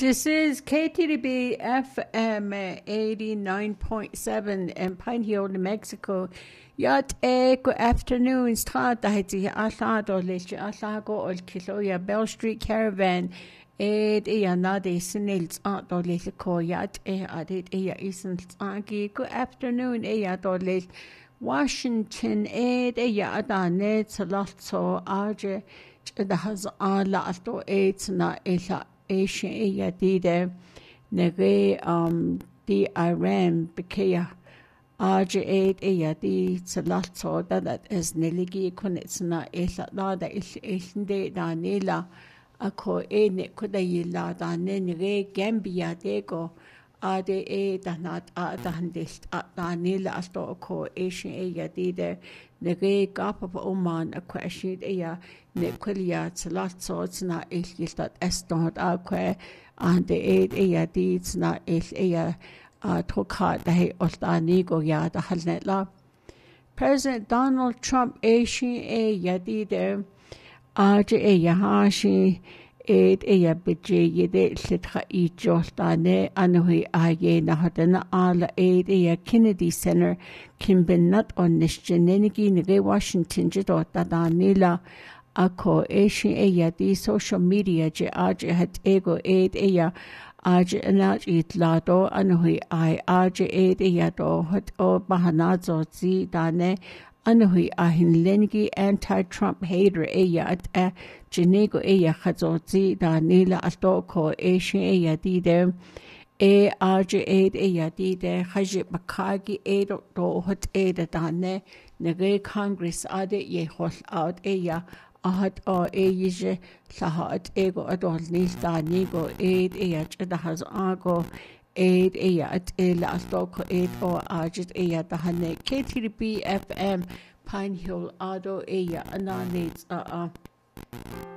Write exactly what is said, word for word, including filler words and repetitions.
This is K T D B F M eighty-nine point seven in Pine Hill, New Mexico. Yat e good afternoon. Start dahiti asado lish asago ol kiloya Bell Street Caravan. Ed iya nade sinils ato lish ko yat e adit iya isan agi. Good afternoon iya to lish Washington ed iya adane tsalotso aje chidahaz ala ato ed na ila Asian iya dide nege um di Iran bekeya aje ed iya di tsalatso that is neligi kunetsna ila nada il ilde da nila ako ene kudayila da nege Gambia dego ade e da nat ada handist da nila asto ko Asian iya dide nege gapa Oman akwashid iya Nekulia Tsalatso, it's not if that estot aqua and the aid ea deeds not if ea tokat the he ostanigo ya the halnetla. President Donald Trump Asian e yadide Aja e yahashi aid ea bije yede sitra e jostane anui aye nahadana ala aid ea Kennedy Center Kimbin not on this genenigi nige Washington jidot danila. Ako Asian eya di social media je aje hat ego aid eya aje anaj it lado anuhi ai aje aid eya do hat o bahanazo zi dane anuhi ahin lengi anti-Trump hater eya at a jenego eya hazo zi danila asto ko Asian eya di de e aje aid eya di de haje bakagi aid do hat aid dane nege Congress ade ye hol out eya Ahat o eije sahat ego adol nista nigo aid each edahaz ago aid eat el astoko aid o ajit eya dahane K T D B F M Pine Hill ado eya ananits a